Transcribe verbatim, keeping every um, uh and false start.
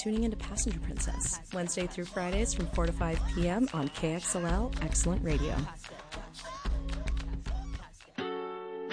tuning into Passenger Princess, Wednesday through Fridays from four to five p.m. on K X L L Excellent Radio.